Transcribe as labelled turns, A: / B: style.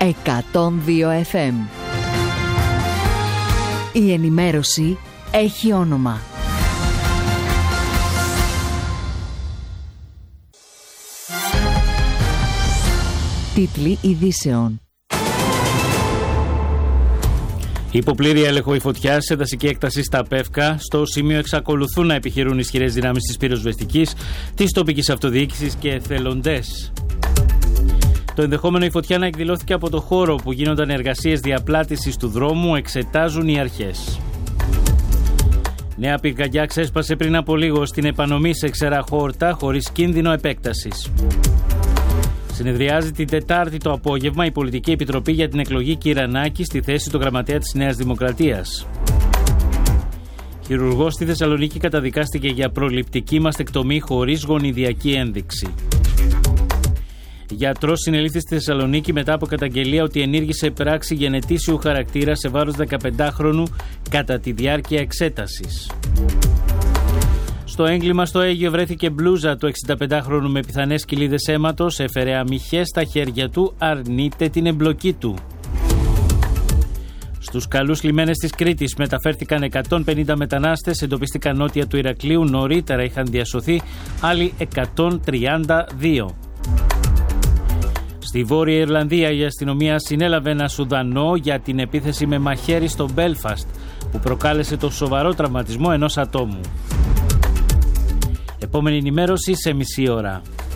A: 102 FM. Η ενημέρωση έχει όνομα. Τίτλοι ειδήσεων.
B: Υπό πλήρη έλεγχο η φωτιά σε δασική έκταση στα Πεύκα. Στο σημείο εξακολουθούν να επιχειρούν ισχυρές δυνάμεις της πυροσβεστικής, της τοπικής αυτοδιοίκησης και εθελοντές. Το ενδεχόμενο η φωτιά να εκδηλώθηκε από το χώρο που γίνονταν εργασίες διαπλάτησης του δρόμου εξετάζουν οι αρχές. Νέα πυρκαγιά ξέσπασε πριν από λίγο στην επανομή σε Ξερά Χόρτα χωρίς κίνδυνο επέκτασης. Συνεδριάζει την Τετάρτη το απόγευμα η Πολιτική Επιτροπή για την εκλογή Κυρανάκη στη θέση του γραμματέα της Νέας Δημοκρατίας. Χειρουργός στη Θεσσαλονίκη καταδικάστηκε για προληπτική μαστεκτομή χωρίς γονιδιακή ένδειξη. Γιατρός συνελήφθη στη Θεσσαλονίκη μετά από καταγγελία ότι ενήργησε πράξη γενετήσιου χαρακτήρα σε βάρος 15χρονου κατά τη διάρκεια εξέτασης. Στο έγκλημα στο Αίγυο βρέθηκε μπλούζα του 65χρονου με πιθανές κοιλίδες αίματος, έφερε αμυχές στα χέρια του, αρνείται την εμπλοκή του. Στους καλούς λιμένες της Κρήτης μεταφέρθηκαν 150 μετανάστες, εντοπίστηκαν νότια του Ηρακλείου, νωρίτερα είχαν διασωθεί άλλοι 132. Στη Βόρεια Ιρλανδία η αστυνομία συνέλαβε ένα Σουδανό για την επίθεση με μαχαίρι στο Μπέλφαστ που προκάλεσε το σοβαρό τραυματισμό ενός ατόμου. Επόμενη ενημέρωση σε μισή ώρα.